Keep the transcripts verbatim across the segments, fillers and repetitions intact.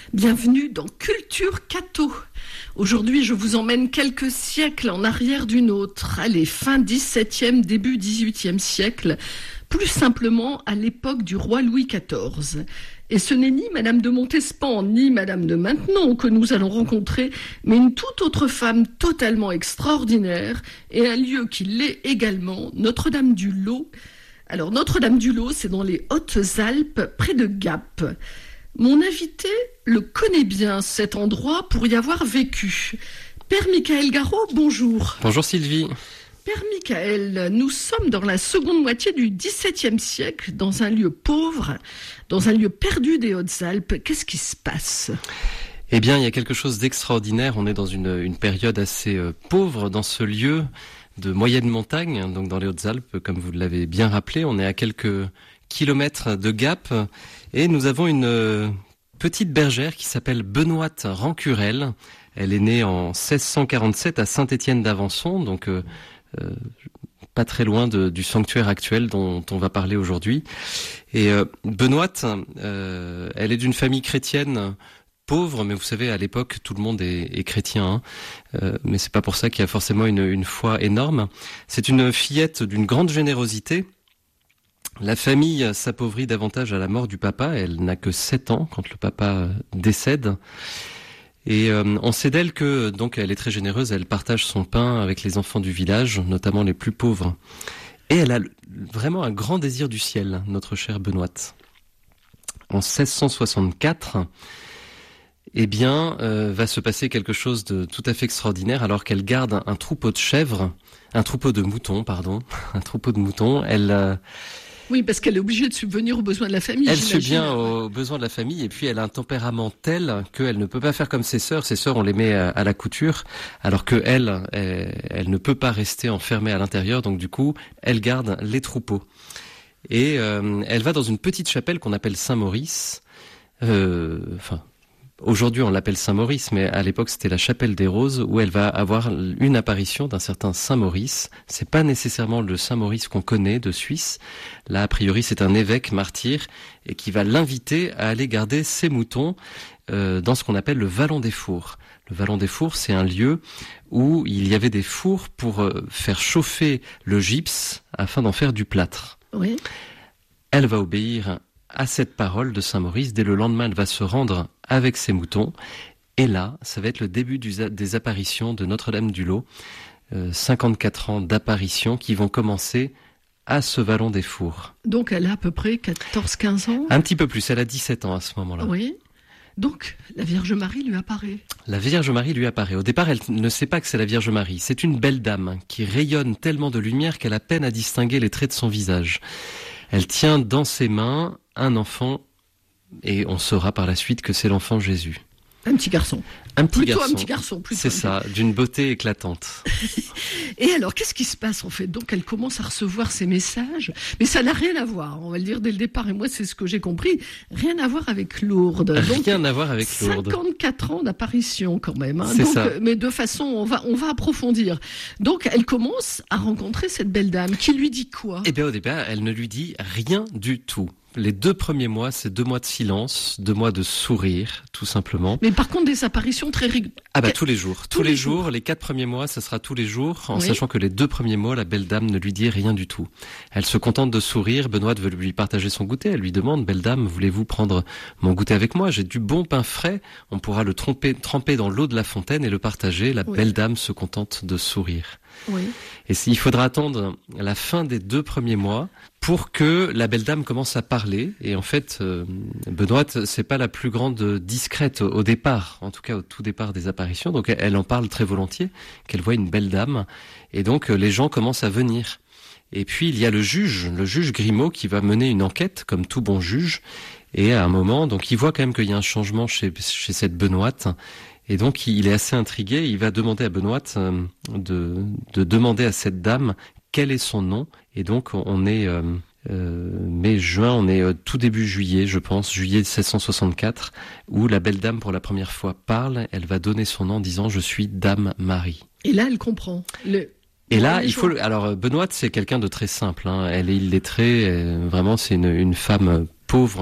Bienvenue dans Culture Catho. Aujourd'hui, je vous emmène quelques siècles en arrière d'une autre. Allez, fin dix-septième, début dix-huitième siècle. Plus simplement, à l'époque du roi Louis quatorze. Et ce n'est ni Madame de Montespan, ni Madame de Maintenon que nous allons rencontrer, mais une toute autre femme totalement extraordinaire, et un lieu qui l'est également, Notre-Dame-du-Lot. Alors, Notre-Dame-du-Lot, c'est dans les Hautes-Alpes, près de Gap. Mon invité le connaît bien, cet endroit, pour y avoir vécu. Père Michael Garot, bonjour. Bonjour Sylvie. Père Michael, nous sommes dans la seconde moitié du dix-septième siècle, dans un lieu pauvre, dans un lieu perdu des Hautes-Alpes. Qu'est-ce qui se passe ? Eh bien, il y a quelque chose d'extraordinaire. On est dans une, une période assez euh, pauvre dans ce lieu de moyenne montagne, donc dans les Hautes-Alpes, comme vous l'avez bien rappelé. On est à quelques kilomètres de Gap et nous avons une euh, petite bergère qui s'appelle Benoîte Rancurel. Elle est née en seize cent quarante-sept à Saint-Étienne d'Avençon, donc euh, euh, pas très loin de, du sanctuaire actuel dont on va parler aujourd'hui. Et euh, Benoîte, euh, elle est d'une famille chrétienne pauvre, mais vous savez, à l'époque, tout le monde est, est chrétien, hein. euh, mais c'est pas pour ça qu'il y a forcément une, une foi énorme. C'est une fillette d'une grande générosité. La famille s'appauvrit davantage à la mort du papa. Elle n'a que sept ans quand le papa décède. Et euh, on sait d'elle que, donc, elle est très généreuse. Elle partage son pain avec les enfants du village, notamment les plus pauvres. Et elle a vraiment un grand désir du ciel, notre chère Benoîte. En seize cent soixante-quatre, eh bien, euh, va se passer quelque chose de tout à fait extraordinaire. Alors qu'elle garde un, un troupeau de chèvres, un troupeau de moutons, pardon, un troupeau de moutons, elle... Euh, Oui, parce qu'elle est obligée de subvenir aux besoins de la famille. Elle subvient aux besoins de la famille et puis elle a un tempérament tel qu'elle ne peut pas faire comme ses sœurs. Ses sœurs, on les met à la couture, alors que elle, elle, elle ne peut pas rester enfermée à l'intérieur. Donc du coup, elle garde les troupeaux. Et euh, elle va dans une petite chapelle qu'on appelle Saint-Maurice. Euh, enfin, aujourd'hui on l'appelle Saint-Maurice, mais à l'époque c'était la chapelle des Roses, où elle va avoir une apparition d'un certain Saint-Maurice. C'est pas nécessairement le Saint-Maurice qu'on connaît de Suisse. Là, a priori, c'est un évêque martyr et qui va l'inviter à aller garder ses moutons euh, dans ce qu'on appelle le Vallon des Fours. Le Vallon des Fours, c'est un lieu où il y avait des fours pour euh, faire chauffer le gypse afin d'en faire du plâtre. Oui. Elle va obéir à cette parole de Saint-Maurice. Dès le lendemain, elle va se rendre avec ses moutons. Et là, ça va être le début du, des apparitions de Notre-Dame-du-Lot. Euh, cinquante-quatre ans d'apparitions qui vont commencer à ce Vallon des Fours. Donc elle a à peu près quatorze quinze ans ? Un petit peu plus, elle a dix-sept ans à ce moment-là. Oui. Donc la Vierge Marie lui apparaît. La Vierge Marie lui apparaît. Au départ, elle ne sait pas que c'est la Vierge Marie. C'est une belle dame qui rayonne tellement de lumière qu'elle a peine à distinguer les traits de son visage. Elle tient dans ses mains un enfant, et on saura par la suite que c'est l'enfant Jésus. Un petit garçon. Un petit plutôt garçon. un petit garçon. Plutôt c'est ça, d'une beauté éclatante. Et alors, qu'est-ce qui se passe en fait ? Donc, elle commence à recevoir ces messages, mais ça n'a rien à voir, on va le dire dès le départ, et moi c'est ce que j'ai compris, rien à voir avec Lourdes. Donc, rien à voir avec Lourdes. cinquante-quatre ans d'apparition quand même. Hein. C'est Donc, ça. Mais de façon, on va, on va approfondir. Donc, elle commence à rencontrer cette belle dame, qui lui dit quoi ? Eh bien, au départ, elle ne lui dit rien du tout. Les deux premiers mois, c'est deux mois de silence, deux mois de sourire, tout simplement. Mais par contre, des apparitions très régulières. Ah bah tous les jours, tous, tous les, les jours. jours. Les quatre premiers mois, ça sera tous les jours, en oui. sachant que les deux premiers mois, la belle dame ne lui dit rien du tout. Elle se contente de sourire. Benoît veut lui partager son goûter. Elle lui demande, belle dame, voulez-vous prendre mon goûter avec moi ? J'ai du bon pain frais. On pourra le tremper, tremper dans l'eau de la fontaine et le partager. La oui. belle dame se contente de sourire. Oui. Et il faudra attendre la fin des deux premiers mois pour que la belle dame commence à parler. Et en fait, euh, Benoît, c'est pas la plus grande discrète au départ, en tout cas au tout départ des apparitions. Donc elle en parle très volontiers, qu'elle voit une belle dame. Et donc les gens commencent à venir. Et puis il y a le juge, le juge Grimaud, qui va mener une enquête, comme tout bon juge. Et à un moment, donc il voit quand même qu'il y a un changement chez, chez cette Benoît. Et donc, il est assez intrigué. Il va demander à Benoît euh, de, de demander à cette dame quel est son nom. Et donc, on est euh, euh, mai-juin, on est euh, tout début juillet, je pense, juillet seize cent soixante-quatre, où la belle dame, pour la première fois, parle. Elle va donner son nom en disant « Je suis Dame Marie ». Et là, elle comprend. Le... Et là, il faut. Alors, Benoît, c'est quelqu'un de très simple. Hein. Elle est illettrée. Euh, vraiment, c'est une, une femme pauvre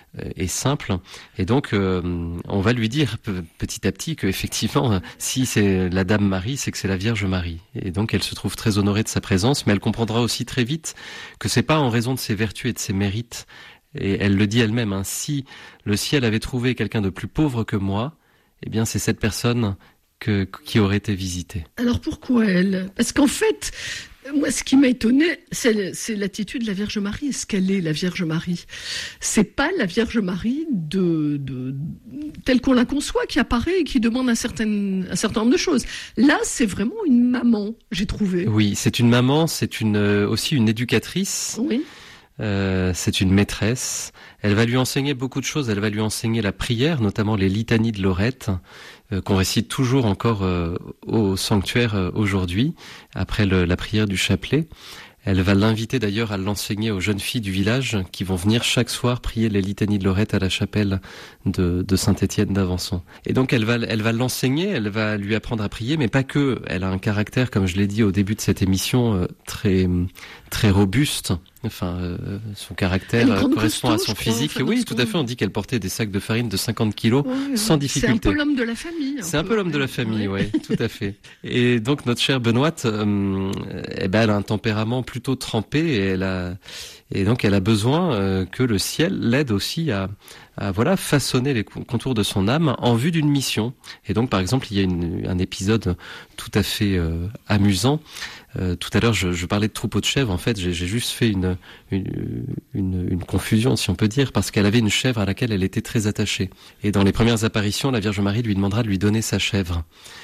est simple. Et donc, euh, on va lui dire petit à petit que effectivement, si c'est la Dame Marie, c'est que c'est la Vierge Marie. Et donc, elle se trouve très honorée de sa présence, mais elle comprendra aussi très vite que c'est pas en raison de ses vertus et de ses mérites. Et elle le dit elle-même, hein, si le ciel avait trouvé quelqu'un de plus pauvre que moi, eh bien, c'est cette personne que, qui aurait été visitée. Alors pourquoi elle ? Parce qu'en fait, moi, ce qui m'a étonnée, c'est, c'est l'attitude de la Vierge Marie. Est-ce qu'elle est la Vierge Marie ? C'est pas la Vierge Marie de, de telle qu'on la conçoit qui apparaît et qui demande un certain, un certain nombre de choses. Là, c'est vraiment une maman, j'ai trouvé. Oui, c'est une maman, c'est une aussi une éducatrice. Oui. Euh, c'est une maîtresse. Elle va lui enseigner beaucoup de choses. Elle va lui enseigner la prière, notamment les litanies de Lorette, euh, qu'on récite toujours encore euh, au sanctuaire euh, aujourd'hui, après le, la prière du chapelet. Elle va l'inviter d'ailleurs à l'enseigner aux jeunes filles du village qui vont venir chaque soir prier les litanies de Lorette à la chapelle de, de Saint-Étienne d'Avençon. Et donc elle va, elle va l'enseigner, elle va lui apprendre à prier, mais pas que. Elle a un caractère, comme je l'ai dit au début de cette émission, euh, très très robuste. Enfin, euh, son caractère euh, correspond costaud, à son physique. crois, enfin, oui, tout à fait. On dit qu'elle portait des sacs de farine de cinquante kilos ouais, sans ouais. difficulté. C'est un peu l'homme de la famille. C'est un peu, peu l'homme de la famille, oui, ouais. tout à fait. Et donc notre chère Benoîte, euh, eh ben, elle a un tempérament plutôt trempé et elle a, et donc elle a besoin euh, que le ciel l'aide aussi à, à voilà façonner les contours de son âme en vue d'une mission. Et donc par exemple, il y a une, un épisode tout à fait euh, amusant. Euh, tout à l'heure, je, je parlais de troupeau de chèvres. En fait, j'ai, j'ai juste fait une, une, une, une confusion, si on peut dire, parce qu'elle avait une chèvre à laquelle elle était très attachée. Et dans les premières apparitions, la Vierge Marie lui demandera de lui donner sa chèvre.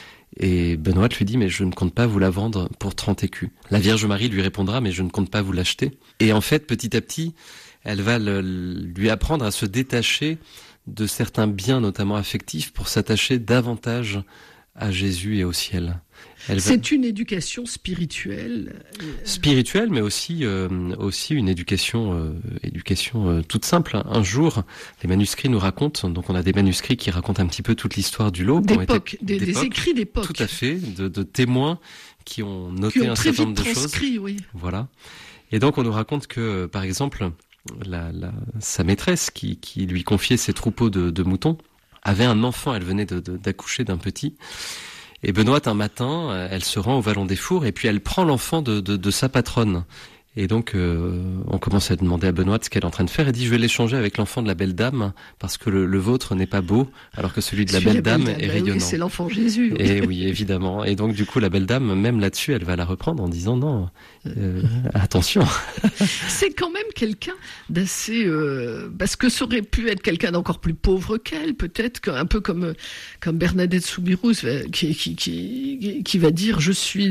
Et Benoît lui dit, mais je ne compte pas vous la vendre pour trente écus. La Vierge Marie lui répondra, mais je ne compte pas vous l'acheter. Et en fait, petit à petit, elle va le, lui apprendre à se détacher de certains biens, notamment affectifs, pour s'attacher davantage à Jésus et au ciel. Elle C'est va... une éducation spirituelle. Spirituelle, mais aussi euh, aussi une éducation euh, éducation euh, toute simple. Un jour, les manuscrits nous racontent, donc on a des manuscrits qui racontent un petit peu toute l'histoire du lot. D'époque, été, des, des écrits d'époque. Tout à fait, de, de témoins qui ont noté qui ont un très certain vite nombre de transcrit, choses. Oui. Voilà. Et donc on nous raconte que, par exemple, la, la, sa maîtresse qui, qui lui confiait ses troupeaux de, de moutons avait un enfant. Elle venait de, de, d'accoucher d'un petit. Et Benoît, un matin, elle se rend au Vallon des Fours et puis elle prend l'enfant de, de, de sa patronne. Et donc, euh, on commence à demander à Benoît ce qu'elle est en train de faire. Elle dit, je vais l'échanger avec l'enfant de la belle dame parce que le, le vôtre n'est pas beau, alors que celui de la, belle, la belle dame est bah rayonnant. Oui, c'est l'enfant Jésus. Oui. Et oui, évidemment. Et donc, du coup, la belle dame, même là-dessus, elle va la reprendre en disant, non, euh, attention. C'est quand même quelqu'un d'assez... Euh, parce que ça aurait pu être quelqu'un d'encore plus pauvre qu'elle, peut-être, un peu comme, comme Bernadette Soubirous, qui, qui, qui, qui va dire, je suis...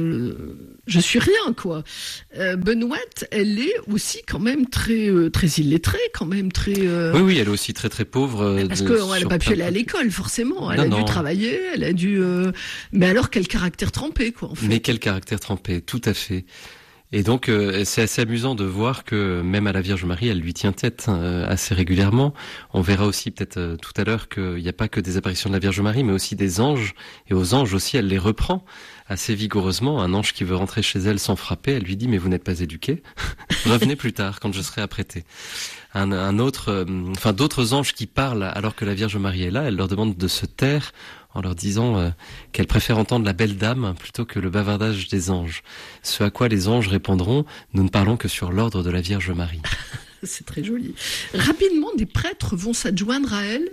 Je suis rien, quoi. Euh, Benoît, elle est aussi quand même très euh, très illettrée, quand même très. Euh... Oui, oui, elle est aussi très très pauvre. Euh, Parce qu'elle n'a pas pu aller à l'école, forcément. Elle non, a non. dû travailler, elle a dû. Euh... Mais alors quel caractère trempé, quoi. En fait. Mais quel caractère trempé, tout à fait. Et donc, euh, c'est assez amusant de voir que même à la Vierge Marie, elle lui tient tête euh, assez régulièrement. On verra aussi peut-être euh, tout à l'heure qu'il n'y a pas que des apparitions de la Vierge Marie, mais aussi des anges. Et aux anges aussi, elle les reprend assez vigoureusement. Un ange qui veut rentrer chez elle sans frapper, elle lui dit « mais vous n'êtes pas éduqué, revenez plus tard quand je serai apprêté ». Un, un autre, euh, enfin d'autres anges qui parlent alors que la Vierge Marie est là, elle leur demande de se taire en leur disant euh, qu'elle préfère entendre la belle dame plutôt que le bavardage des anges. Ce à quoi les anges répondront, nous ne parlons que sur l'ordre de la Vierge Marie. C'est très joli. Rapidement, des prêtres vont s'adjoindre à elle ?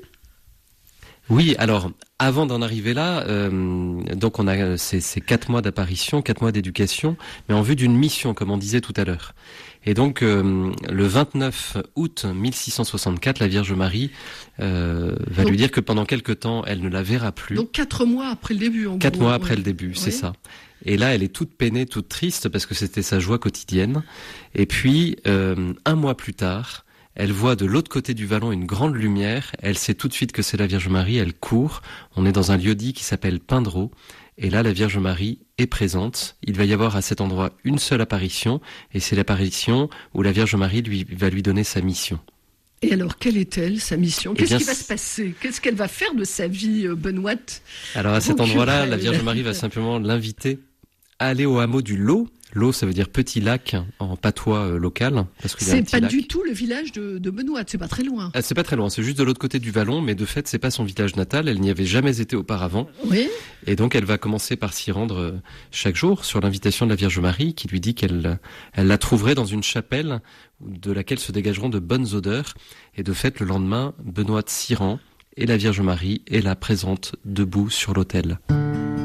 Oui, alors avant d'en arriver là, euh, donc on a ces, ces quatre mois d'apparition, quatre mois d'éducation, mais en vue d'une mission, comme on disait tout à l'heure. Et donc euh, le vingt-neuf août mille six cent soixante-quatre, la Vierge Marie euh, va donc, lui dire que pendant quelque temps, elle ne la verra plus. Donc quatre mois après le début, en Quatre gros, mois après ouais. le début, oui. c'est ça. Et là, elle est toute peinée, toute triste, parce que c'était sa joie quotidienne. Et puis, euh, un mois plus tard, elle voit de l'autre côté du vallon une grande lumière. Elle sait tout de suite que c'est la Vierge Marie. Elle court. On est dans un lieu-dit qui s'appelle Pindreau. Et là, la Vierge Marie est présente. Il va y avoir à cet endroit une seule apparition. Et c'est l'apparition où la Vierge Marie lui, va lui donner sa mission. Et alors, quelle est-elle, sa mission ? Qu'est-ce qui va se passer ? Qu'est-ce qu'elle va faire de sa vie, Benoît ? Alors, à cet endroit-là, la Vierge Marie va simplement l'inviter à aller au hameau du Lot. L'eau, ça veut dire petit lac en patois euh, local. Parce qu'il y a un C'est petit pas lac. du tout le village de, de Benoît, c'est pas très loin. Ah, c'est pas très loin, c'est juste de l'autre côté du Vallon, mais de fait, c'est pas son village natal. Elle n'y avait jamais été auparavant. Oui. Et donc, elle va commencer par s'y rendre euh, chaque jour sur l'invitation de la Vierge Marie, qui lui dit qu'elle elle la trouverait dans une chapelle de laquelle se dégageront de bonnes odeurs. Et de fait, le lendemain, Benoît s'y rend et la Vierge Marie est là présente, debout sur l'autel.